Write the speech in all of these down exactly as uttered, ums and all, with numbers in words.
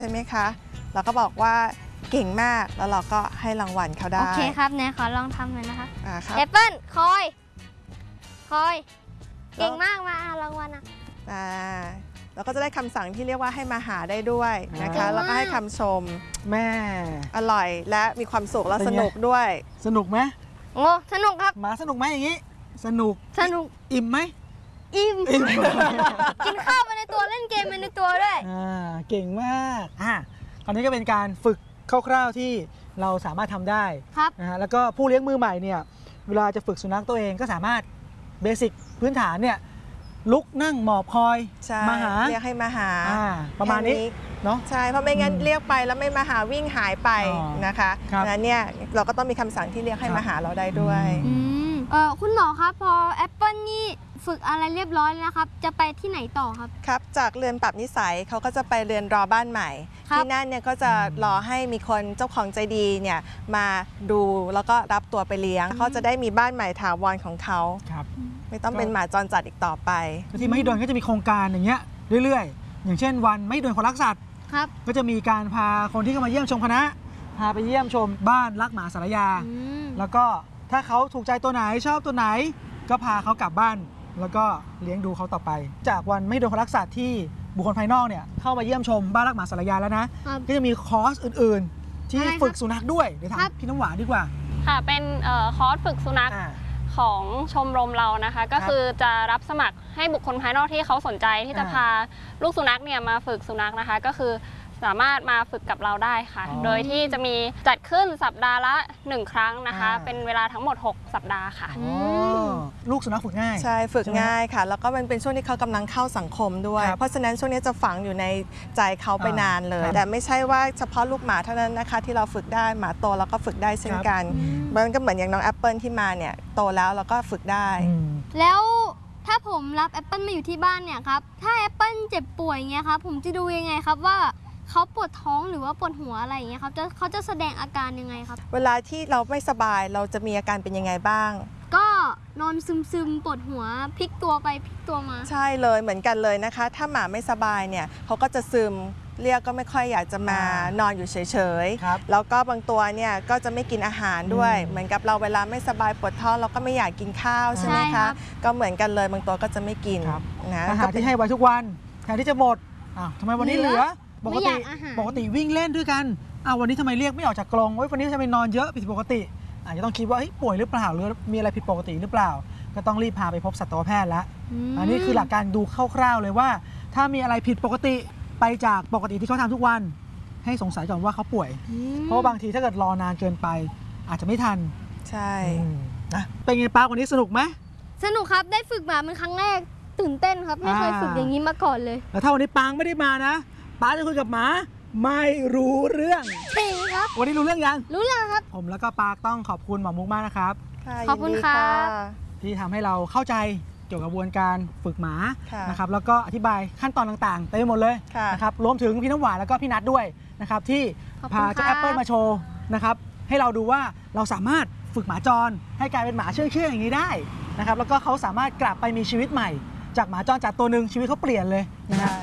ใช่ไหมคะเราก็บอกว่าเก่งมากแล้วเราก็ให้รางวัลเขาได้โอเคครับเนี่ยขอลองทำหน่อยนะคะอ่าครับแอปเปิ้ลคอยคอยเก่งมากมารางวัลอ่ะอ่าเราก็จะได้คำสั่งที่เรียกว่าให้มาหาได้ด้วยนะคะแล้วก็ให้คำชมแม่อร่อยและมีความสุขและสนุกด้วยสนุกไหมโอ้สนุกครับหมาสนุกไหมอย่างนี้สนุกสนุกอิ่มไหมอิ่มกินข้าวไปในตัวเล่นเกมไปในตัวด้วยอ่าเก่งมากอ่ะคราวนี้ก็เป็นการฝึกคร่าวๆที่เราสามารถทำได้ครับนะฮะแล้วก็ผู้เลี้ยงมือใหม่เนี่ยเวลาจะฝึกสุนัขตัวเองก็สามารถเบสิกพื้นฐานเนี่ยลุกนั่งหมอบคอยมาหาเรียกให้มาหาประมาณนี้เนาะใช่เพราะไม่งั้นเรียกไปแล้วไม่มาหาวิ่งหายไปนะคะดังนั้นเนี่ยเราก็ต้องมีคำสั่งที่เรียกให้มาหาเราได้ด้วยเออคุณหมอครับพอแอปเปิลนี่ฝึกอะไรเรียบร้อยแล้วนะครับจะไปที่ไหนต่อครับครับจากเรือนปรับนิสัยเขาก็จะไปเรือนรอบ้านใหม่ที่นั่นเนี่ยก็จะรอให้มีคนเจ้าของใจดีเนี่ยมาดูแล้วก็รับตัวไปเลี้ยงเขาจะได้มีบ้านใหม่ถาวรของเขาไม่ต้องเป็นหมาจรจัดอีกต่อไปที่มหิดลก็จะมีโครงการอย่างเงี้ยเรื่อยๆอย่างเช่นวันมหิดลคนรักสัตว์ก็จะมีการพาคนที่เข้ามาเยี่ยมชมคณะพาไปเยี่ยมชมบ้านรักหมาสารยาแล้วก็ถ้าเขาถูกใจตัวไหนชอบตัวไหนก็พาเขากลับบ้านแล้วก็เลี้ยงดูเขาต่อไปจากวันมหิดลคนรักสัตว์ที่บุคคลภายนอกเนี่ยเข้ามาเยี่ยมชมบ้านรักหมาสารยาแล้วนะก็จะมีคอร์สอื่นๆที่ฝึกสุนัขด้วยเดี๋ยวถามพี่น้ำหวานดีกว่าค่ะเป็นคอร์สฝึกสุนัขของชมรมเรานะคะก็คือจะรับสมัครให้บุคคลภายนอกที่เขาสนใจที่จะพาลูกสุนัขเนี่ยมาฝึกสุนัขนะคะก็คือสามารถมาฝึกกับเราได้ค่ะโดยที่จะมีจัดขึ้นสัปดาห์ละหนึ่งครั้งนะคะเป็นเวลาทั้งหมดหกสัปดาห์ค่ะลูกสุนัขฝึกง่ายใช่ฝึกง่ายค่ะแล้วก็มันเป็นช่วงที่เขากำลังเข้าสังคมด้วยเพราะฉะนั้นช่วงนี้จะฝังอยู่ในใจเขาไปนานเลยแต่ไม่ใช่ว่าเฉพาะลูกหมาเท่านั้นนะคะที่เราฝึกได้หมาโตแล้วก็ฝึกได้เช่นกันมันก็เหมือนอย่างน้องแอปเปิลที่มาเนี่ยโตแล้วเราก็ฝึกได้แล้วถ้าผมรับแอปเปิลมาอยู่ที่บ้านเนี่ยครับถ้าแอปเปิลเจ็บป่วยเงี้ยครับผมจะดูยังไงครับว่าเขาปวดท้องหรือว่าปวดหัวอะไรอย่างเงี้ยครับจะเขาจะแสดงอาการยังไงครับเวลาที่เราไม่สบายเราจะมีอาการเป็นยังไงบ้างก็นอนซึมๆปวดหัวพลิกตัวไปพลิกตัวมาใช่เลยเหมือนกันเลยนะคะถ้าหมาไม่สบายเนี่ยเขาก็จะซึมเรียกก็ไม่ค่อยอยากจะมานอนอยู่เฉยๆแล้วก็บางตัวเนี่ยก็จะไม่กินอาหารด้วยเหมือนกับเราเวลาไม่สบายปวดท้องเราก็ไม่อยากกินข้าวใช่ไหมคะก็เหมือนกันเลยบางตัวก็จะไม่กินนะอาหารที่ให้ไว้ทุกวันแทนที่จะหมดอ้าวทำไมวันนี้เหลือปกติปกติวิ่งเล่นด้วยกันอ้าววันนี้ทำไมเรียกไม่ออกจากกรงวันนี้ทำไมนอนเยอะผิดปกติอาจจะต้องคิดว่าป่วยหรือเปล่าหรือมีอะไรผิดปกติหรือเปล่าก็ต้องรีบพาไปพบสัตวแพทย์แล้วอันนี้คือหลักการดูคร่าวๆเลยว่าถ้ามีอะไรผิดปกติไปจากปกติที่เขาทำทุกวันให้สงสัยก่อนว่าเขาป่วยเพราะบางทีถ้าเกิดรอนานเกินไปอาจจะไม่ทันใช่นะเป็นไงป้าวันนี้สนุกไหมสนุกครับได้ฝึกหมาเป็นครั้งแรกตื่นเต้นครับไม่เคยฝึกอย่างนี้มาก่อนเลยแล้วถ้าวันนี้ปางไม่ได้มานะป้าจะคุยกับหมาไม่รู้เรื่องจริงครับวันนี้รู้เรื่องยังรู้เรื่องครับผมแล้วก็ปาต้องขอบคุณหมอมุกมากนะครับขอบคุณครับที่ทำให้เราเข้าใจเกี่ยวกับกระบวนการฝึกหมานะครับแล้วก็อธิบายขั้นตอนต่างๆเต็มไปหมดเลยนะครับรวมถึงพี่น้ำหวานแล้วก็พี่นัทด้วยนะครับที่พาเจ้าแอปเปิลมาโชว์นะครับให้เราดูว่าเราสามารถฝึกหมาจรให้กลายเป็นหมาเชื่องๆอย่างนี้ได้นะครับแล้วก็เขาสามารถกลับไปมีชีวิตใหม่จากหมาจรจัดตัวหนึ่งชีวิตเขาเปลี่ยนเลยนะฮะ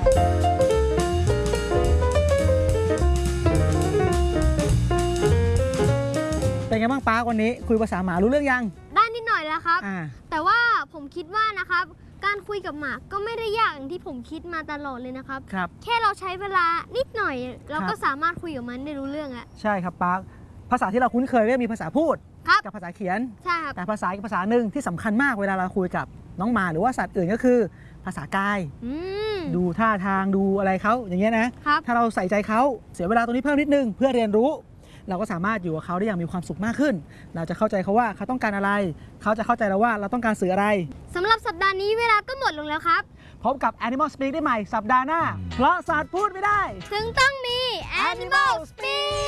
เป็นไงบ้างป้าวันนี้คุยภาษาหมารู้เรื่องยังได้นิดหน่อยแล้วครับแต่ว่าผมคิดว่านะครับการคุยกับหมาก็ไม่ได้ยากอย่างที่ผมคิดมาตลอดเลยนะครับแค่เราใช้เวลานิดหน่อยเราก็สามารถคุยกับมันได้รู้เรื่องอะใช่ครับป้าภาษาที่เราคุ้นเคยก็มีภาษาพูดกับภาษาเขียนใช่ครับแต่ภาษาอีกภาษาหนึ่งที่สำคัญมากเวลาเราคุยกับน้องหมาหรือว่าสัตว์อื่นก็คือภาษากายดูท่าทางดูอะไรเขาอย่างเงี้ยนะถ้าเราใส่ใจเขาเสียเวลาตรงนี้เพิ่มนิดนึงเพื่อเรียนรู้เราก็สามารถอยู่กับเขาได้อย่างมีความสุขมากขึ้นเราจะเข้าใจเขาว่าเขาต้องการอะไรเขาจะเข้าใจเราว่าเราต้องการสื่ออะไรสำหรับสัปดาห์นี้เวลาก็หมดลงแล้วครับพบกับ Animal Speak ได้ใหม่สัปดาห์หน้าเพราะสัตว์พูดไม่ได้ถึงต้องมี Animal Speak